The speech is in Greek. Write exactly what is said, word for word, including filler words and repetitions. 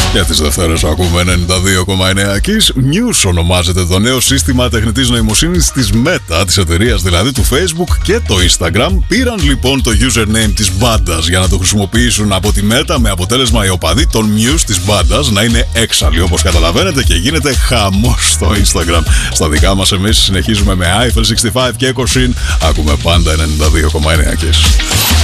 Για τις Δευτέρες ακούμε ενενήντα δύο κόμμα εννέα Kiss. News ονομάζεται το νέο σύστημα τεχνητής νοημοσύνης της Meta, της εταιρείας δηλαδή του Facebook και το Instagram. Πήραν λοιπόν το username της μπάντας για να το χρησιμοποιήσουν από τη Meta, με αποτέλεσμα οι οπαδοί των News της μπάντας να είναι έξαλλοι, όπως καταλαβαίνετε, και γίνεται χαμός στο Instagram. Στα δικά μας εμείς συνεχίζουμε με Eiffel εξήντα πέντε και Echo Shin. Ακούμε πάντα ενενήντα δύο κόμμα εννέα Kiss.